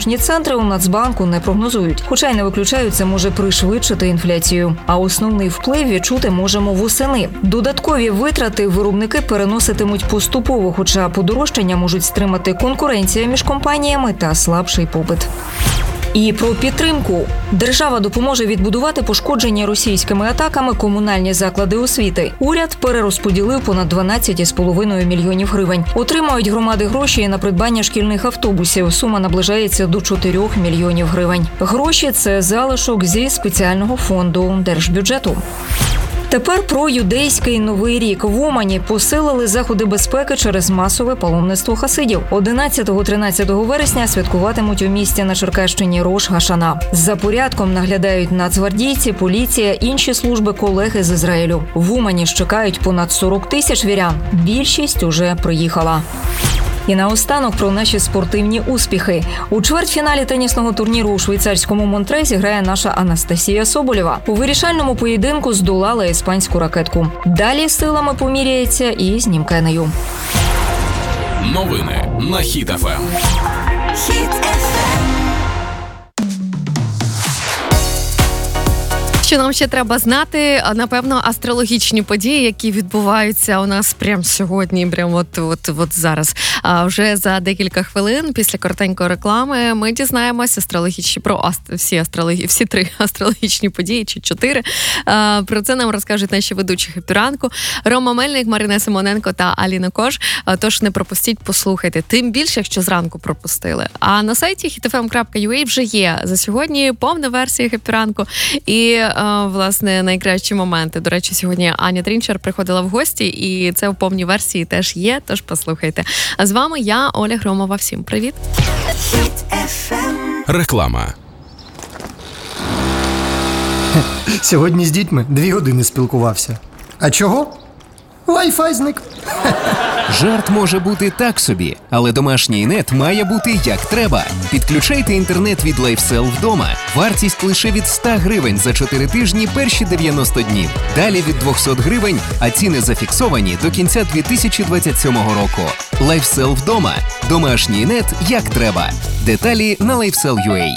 економічні центри у Нацбанку не прогнозують. Хоча й не виключають, це може пришвидшити інфляцію. А основний вплив відчути можемо восени. Додаткові витрати виробники переноситимуть поступово, хоча подорожчання можуть стримати конкуренція між компаніями та слабший попит. І про підтримку. Держава допоможе відбудувати пошкоджені російськими атаками комунальні заклади освіти. Уряд перерозподілив понад 12,5 мільйонів гривень. Отримають громади гроші на придбання шкільних автобусів. Сума наближається до 4 мільйонів гривень. Гроші – це залишок зі спеціального фонду держбюджету. Тепер про юдейський Новий рік. В Умані посилили заходи безпеки через масове паломництво хасидів. 11-13 вересня святкуватимуть у місті на Черкащині Рош Гашана. За порядком наглядають нацгвардійці, поліція, інші служби, колеги з Ізраїлю. В Умані ж чекають понад 40 тисяч вірян. Більшість уже приїхала. І наостанок про наші спортивні успіхи. У чвертьфіналі тенісного турніру у швейцарському Монтрезі грає наша Анастасія Соболєва. У вирішальному поєдинку здолала іспанську ракетку. Далі силами поміряється і з Німкенею. Новини на Хіт ФМ. Що нам ще треба знати? Напевно, астрологічні події, які відбуваються у нас прямо сьогодні, прямо от зараз. Вже за декілька хвилин після коротенької реклами ми дізнаємося про всі 3 астрологічні події, чи 4. Про це нам розкажуть наші ведучі «Хеппі ранку» Рома Мельник, Марина Симоненко та Аліна Кош. Тож не пропустіть, послухайте. Тим більше, якщо зранку пропустили. А на сайті hitfm.ua вже є за сьогодні повна версія «Хеппі ранку» і власне, найкращі моменти. До речі, сьогодні Аня Трінчер приходила в гості, і це в повній версії теж є, тож послухайте. А з вами я, Оля Громова. Всім привіт! Реклама. Сьогодні з дітьми 2 години спілкувався. А чого? Wi-Fi зник. Жарт може бути так собі, але домашній нет має бути як треба. Підключайте інтернет від LifeSell вдома. Вартість лише від 100 гривень за 4 тижні перші 90 днів. Далі від 200 гривень, а ціни зафіксовані до кінця 2027 року. LifeSell вдома. Домашній нет як треба. Деталі на LifeSell.ua.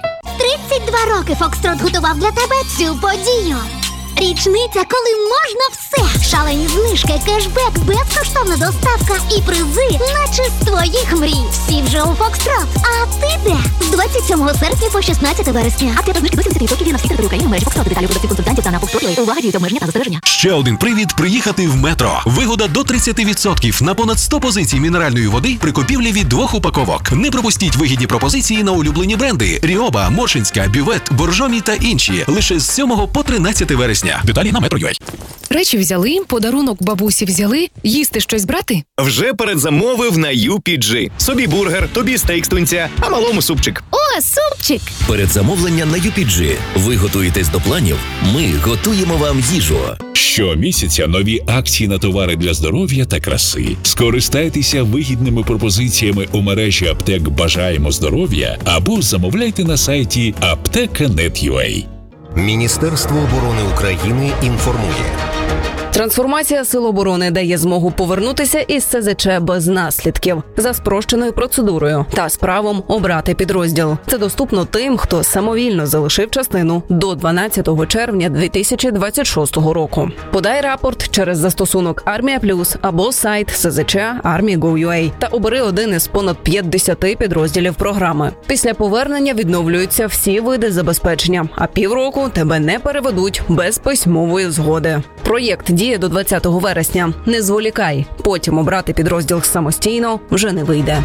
32 роки Фокстрот готував для тебе цю подію. Річниця, коли можна все. Шалені знижки, кешбек, безкоштовна доставка і призи, наче з твоїх мрій. Всі вже у Фокстрот. А ти де? З 27 серпня по 16 вересня. А 5 знижки до 70% на всі території України в мережі Фокстрот. Деталі продавців консультантів та на Фокстрот. Увага, діють обмеження та застереження. Ще один привід приїхати в Метро. Вигода до 30% на понад 100 позицій мінеральної води при купівлі від 2 упаковок. Не пропустіть вигідні пропозиції на улюблені бренди: Ріоба, Моршинська, Бювет, Боржомі та інші. Лише з 7 по 13 вересня. Деталі на Metro.ua. Речі взяли, подарунок бабусі взяли, їсти щось брати? Вже передзамовив на UPG. Собі бургер, тобі стейк з тунця, а малому супчик. О, супчик! Передзамовлення на UPG. Ви готуєтесь до планів? Ми готуємо вам їжу. Щомісяця нові акції на товари для здоров'я та краси. Скористайтеся вигідними пропозиціями у мережі аптек «Бажаємо здоров'я» або замовляйте на сайті apteka.net.ua. Міністерство оборони України інформує. Трансформація Сил оборони дає змогу повернутися із СЗЧ без наслідків за спрощеною процедурою та з правом обрати підрозділ. Це доступно тим, хто самовільно залишив частину до 12 червня 2026 року. Подай рапорт через застосунок Армія Плюс або сайт СЗЧ Army.gov.ua та обери один із понад 50 підрозділів програми. Після повернення відновлюються всі види забезпечення, а півроку тебе не переведуть без письмової згоди. Проєкт діє до 20 вересня. Не зволікай. Потім обрати підрозділ самостійно вже не вийде.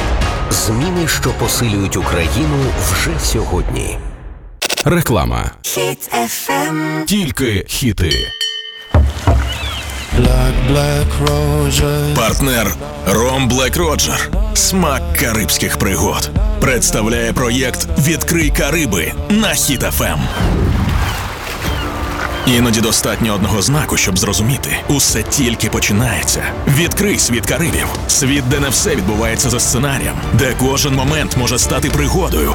Зміни, що посилюють Україну вже сьогодні. Реклама. Тільки хіти. Партнер Ром Блек Роджер. Смак карибських пригод. Представляє проєкт «Відкрий Кариби» на Хіт ФМ. Іноді достатньо одного знаку, щоб зрозуміти. Усе тільки починається. Відкрий світ Карибів. Світ, де не все відбувається за сценарієм. Де кожен момент може стати пригодою.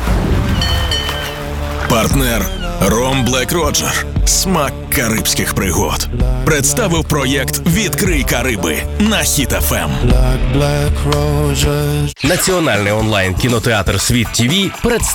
Партнер Ром Блек Роджер. Смак карибських пригод. Представив проєкт «Відкрий Кариби» на Хіт ФМ. Національний онлайн кінотеатр «Світ ТВ» представляє